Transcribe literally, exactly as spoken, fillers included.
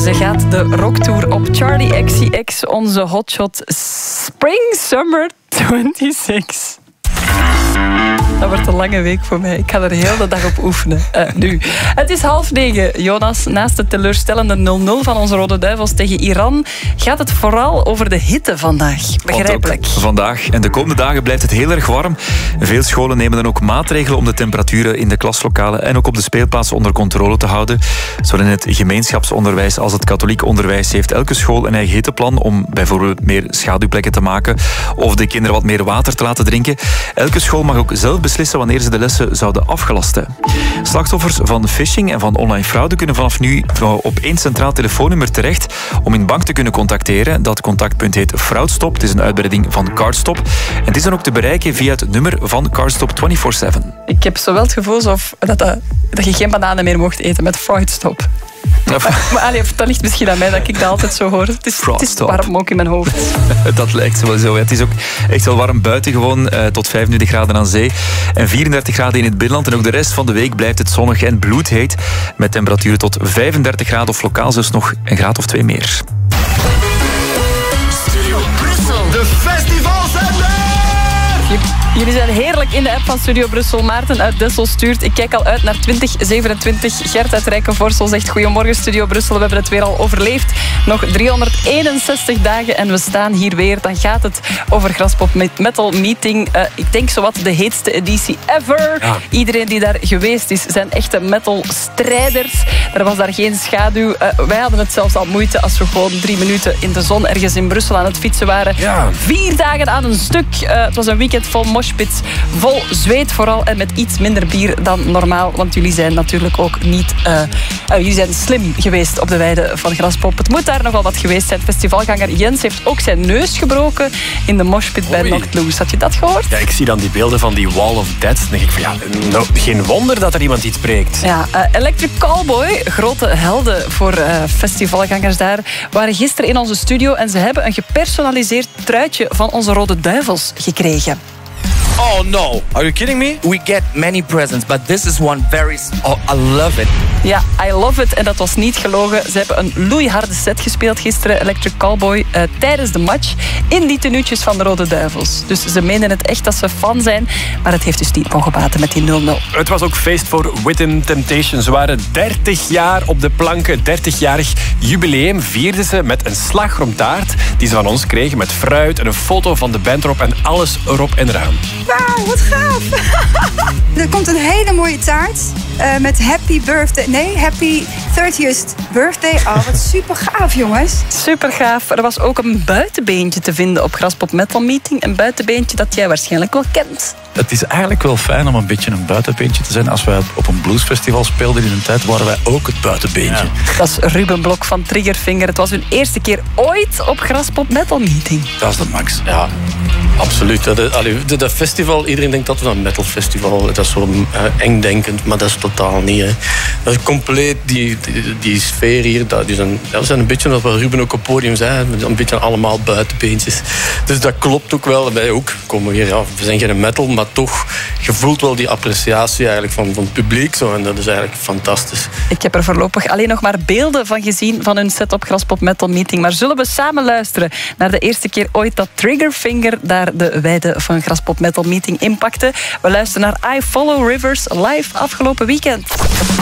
Ze gaat de rocktour op Charlie X C X, onze hotshot Spring Summer tweeëntwintig. Dat wordt een lange week voor mij. Ik ga er de hele dag op oefenen. Uh, nu. Het is half negen. Jonas, naast de teleurstellende nul nul van onze Rode Duivels tegen Iran gaat het vooral over de hitte vandaag. Begrijpelijk. Vandaag en de komende dagen blijft het heel erg warm. Veel scholen nemen dan ook maatregelen om de temperaturen in de klaslokalen en ook op de speelplaatsen onder controle te houden. Zowel in het gemeenschapsonderwijs als het katholiek onderwijs heeft elke school een eigen hitteplan om bijvoorbeeld meer schaduwplekken te maken of de kinderen wat meer water te laten drinken. Elke school mag ook zelf beslissen wanneer ze de lessen zouden afgelasten. Slachtoffers van phishing en van online fraude kunnen vanaf nu op één centraal telefoonnummer terecht om in bank te kunnen contacteren. Dat contactpunt heet Fraudstop. Het is een uitbreiding van Cardstop. En het is dan ook te bereiken via het nummer van Cardstop vierentwintig zeven. Ik heb zo wel het gevoel alsof dat, dat, dat je geen bananen meer mocht eten met Fraudstop. Maar, maar allee, dat ligt misschien aan mij dat ik dat altijd zo hoor. Het is, het is warm ook in mijn hoofd. Dat lijkt wel zo. Het is ook echt wel warm buiten gewoon. Uh, tot vijfentwintig graden aan zee. En vierendertig graden in het binnenland. En ook de rest van de week blijft het zonnig en bloedheet. Met temperaturen tot vijfendertig graden of lokaal zelfs nog een graad of twee meer. Studio Brussel. De festivalzender! Jullie zijn heerlijk in de app van Studio Brussel. Maarten uit Dessel stuurt: ik kijk al uit naar twintig zevenentwintig. Gert uit Rijkenvorsel zegt: goedemorgen Studio Brussel, we hebben het weer al overleefd. Nog driehonderdeenenzestig dagen en we staan hier weer. Dan gaat het over Graspop Metal Meeting. Uh, ik denk zowat de heetste editie ever. Ja. Iedereen die daar geweest is, zijn echte metal-strijders. Er was daar geen schaduw. Uh, wij hadden het zelfs al moeite als we gewoon drie minuten in de zon ergens in Brussel aan het fietsen waren. Ja. Vier dagen aan een stuk. Uh, het was een weekend vol moshpits, vol zweet vooral en met iets minder bier dan normaal. Want jullie zijn natuurlijk ook niet... Uh, uh, jullie zijn slim geweest op de weide van Graspop. Het moet daar nogal wat geweest zijn. Festivalganger Jens heeft ook zijn neus gebroken in de moshpit bij Knocked Loose. Had je dat gehoord? Ja, ik zie dan die beelden van die Wall of Death. Dan denk ik van ja, nou, geen wonder dat er iemand iets breekt. Ja, uh, Electric Callboy, grote helden voor uh, festivalgangers daar, waren gisteren in onze studio en ze hebben een gepersonaliseerd truitje van onze Rode Duivels gekregen. Oh no, are you kidding me? We get many presents, but this is one very... Oh, I love it. Ja, I love it. En dat was niet gelogen. Ze hebben een loeiharde set gespeeld gisteren, Electric Callboy, uh, tijdens de match, in die tenuutjes van de Rode Duivels. Dus ze menen het echt dat ze fan zijn, maar het heeft dus niet mogen baten met die nul nul. Het was ook feest voor Within Temptation. Ze waren dertig jaar op de planken. dertig-jarig jubileum vierden ze met een slagroomtaart die ze van ons kregen met fruit en een foto van de band erop en alles erop en eraan. Wauw, wat gaaf. Er komt een hele mooie taart uh, met happy birthday. Nee, happy dertieth birthday. Oh, wat super gaaf, jongens. Super gaaf. Er was ook een buitenbeentje te vinden op Graspop Metal Meeting. Een buitenbeentje dat jij waarschijnlijk wel kent. Het is eigenlijk wel fijn om een beetje een buitenbeentje te zijn. Als wij op een bluesfestival speelden in een tijd, waren wij ook het buitenbeentje. Ja. Dat is Ruben Blok van Triggerfinger. Het was hun eerste keer ooit op Graspop Metal Meeting. Dat is de max. Ja, absoluut. Dat, dat festival, iedereen denkt dat we een metalfestival, dat is zo uh, engdenkend, maar dat is totaal niet. Hè. Dat is compleet die, die, die sfeer hier. Dat, die zijn, ja, we zijn een beetje, wat Ruben ook op het podium zei, een beetje allemaal buitenbeentjes. Dus dat klopt ook wel. Wij ook komen weer, ja, we zijn geen metal, maar toch, je voelt wel die appreciatie eigenlijk van, van het publiek. Zo, en dat is eigenlijk fantastisch. Ik heb er voorlopig alleen nog maar beelden van gezien van hun set op Graspop Metal Meeting. Maar zullen we samen luisteren naar de eerste keer ooit dat Triggerfinger daar de weide van Graspop Metal Meeting inpakte? We luisteren naar I Follow Rivers live afgelopen weekend.